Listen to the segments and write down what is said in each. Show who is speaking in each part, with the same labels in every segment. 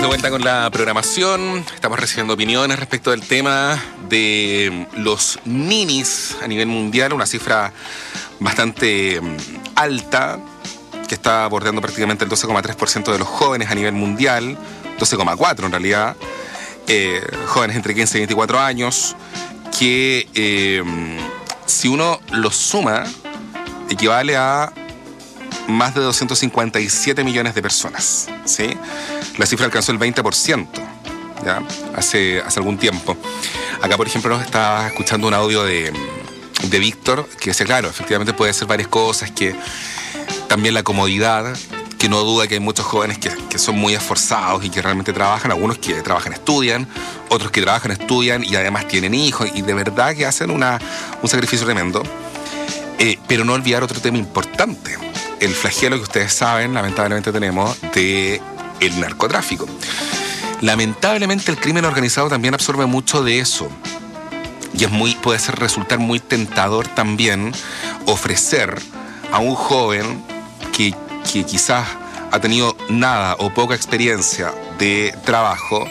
Speaker 1: de vuelta con la programación. Estamos recibiendo opiniones respecto del tema de los ninis a nivel mundial, una cifra bastante alta que está bordeando prácticamente el 12,3% de los jóvenes a nivel mundial, 12,4% en realidad, jóvenes entre 15 y 24 años, que si uno los suma, equivale a más de 257 millones de personas, ¿sí? La cifra alcanzó el 20%, ¿ya? Hace algún tiempo. Acá, por ejemplo, nos estaba escuchando un audio de Víctor, que decía, claro, efectivamente puede ser varias cosas, que también la comodidad, que no duda que hay muchos jóvenes que son muy esforzados y que realmente trabajan, algunos que trabajan, estudian, otros que trabajan, estudian y además tienen hijos, y de verdad que hacen un sacrificio tremendo. Pero no olvidar otro tema importante, el flagelo que ustedes saben, lamentablemente tenemos, de el narcotráfico. Lamentablemente el crimen organizado también absorbe mucho de eso, y puede resultar muy tentador también ofrecer a un joven que quizás ha tenido nada o poca experiencia de trabajo,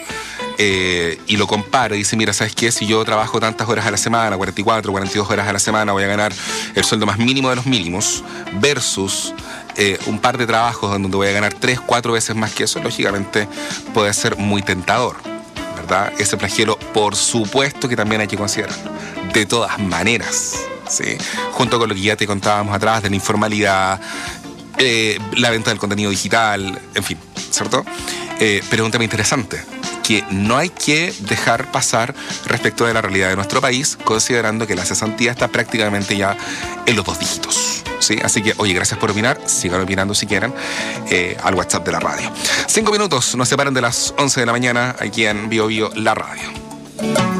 Speaker 1: y lo compara y dice, mira, ¿sabes qué? Si yo trabajo tantas horas a la semana, 44, 42 horas a la semana, voy a ganar el sueldo más mínimo de los mínimos, versus un par de trabajos donde voy a ganar 3, 4 veces más que eso, lógicamente puede ser muy tentador, ¿verdad? Ese flagelo, por supuesto que también hay que considerarlo, de todas maneras, ¿sí? Junto con lo que ya te contábamos atrás de la informalidad, la venta del contenido digital, en fin, ¿cierto? Pero es un tema interesante que no hay que dejar pasar respecto de la realidad de nuestro país, considerando que la cesantía está prácticamente ya en los 2 dígitos, ¿sí? Así que, oye, gracias por opinar, sigan opinando si quieren, al WhatsApp de la radio. 5 minutos nos separan de las 11 de la mañana aquí en Bio Bio, la radio.